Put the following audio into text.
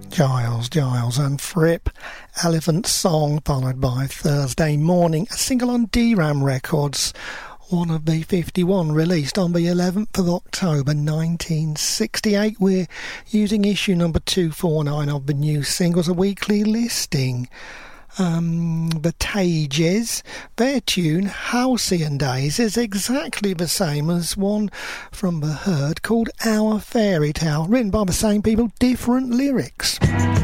Giles and Fripp, Elephant Song, followed by Thursday Morning, a single on D-Ram Records, one of the 51 released on the 11th of October 1968. We're using issue number 249 of the New Singles, a weekly listing. The Tages, their tune Halcyon Days is exactly the same as one from The Herd called Our Fairy Tale, written by the same people, different lyrics.